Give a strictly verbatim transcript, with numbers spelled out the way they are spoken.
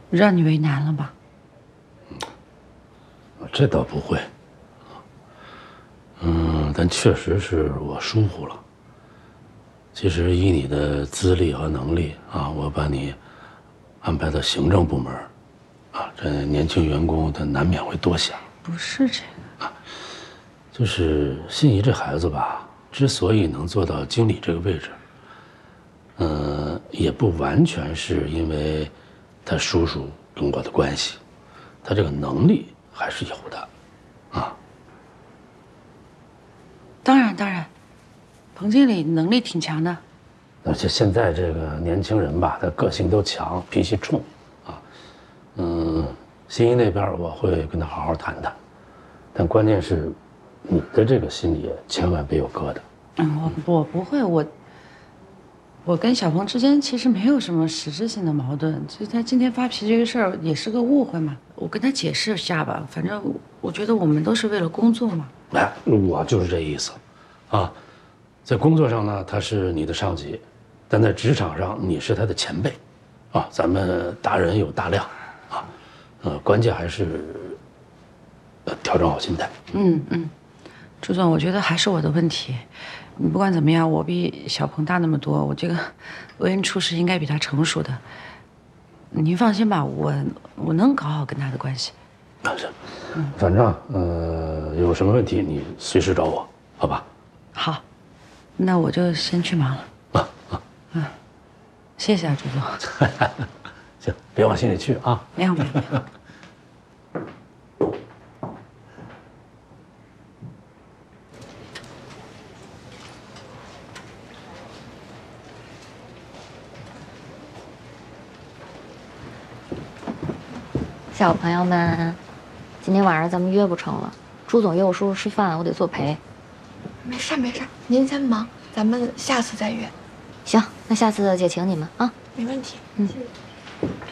让你为难了吧？ 这倒不会。嗯，但确实是我疏忽了。其实以你的资历和能力啊，我把你安排到行政部门，啊，这年轻员工他难免会多想。 不是这个， 啊，就是心仪这孩子吧，之所以能做到经理这个位置，嗯，也不完全是因为他叔叔跟我的关系，他这个能力还是有的，啊。 当然当然，彭经理能力挺强的。 而且现在这个年轻人吧，他个性都强，脾气冲，啊，嗯，心仪那边我会跟他好好谈谈，但关键是，你的这个心里千万别有疙瘩。 嗯，我我不会，我我跟小鹏之间其实没有什么实质性的矛盾，其实他今天发脾气这个事儿也是个误会嘛，我跟他解释一下吧，反正我觉得我们都是为了工作嘛。 哎，我就是这意思，啊，在工作上呢，他是你的上级，但在职场上你是他的前辈，啊，咱们大人有大量，啊，呃，关键还是，呃，调整好心态。 嗯嗯，朱总，我觉得还是我的问题。你不管怎么样，我比小鹏大那么多，我这个为人处事应该比他成熟的。您放心吧，我我能搞好跟他的关系。 那是，嗯，反正呃，有什么问题你随时找我，好吧？ 好，那我就先去忙了。啊啊啊！谢谢啊，朱总。 行，别往心里去啊。 没有没有没有。 小朋友们，今天晚上咱们约不成了。朱总约我叔叔吃饭，我得作陪。 没事没事，您先忙，咱们下次再约。 行，那下次姐请你们啊。 没问题。嗯。谢谢。